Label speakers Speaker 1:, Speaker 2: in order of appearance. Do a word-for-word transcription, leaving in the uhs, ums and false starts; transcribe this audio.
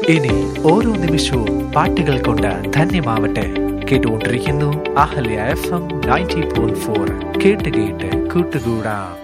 Speaker 1: ഇനി ഓരോ നിമിഷവും പാട്ടുകൾ കൊണ്ട് ധന്യമാവട്ടെ. കേട്ടുകൊണ്ടിരിക്കുന്നു Ahalya F M ninety point four. കേട്ട് കേട്ട് കൂട്ടുകൂടാം.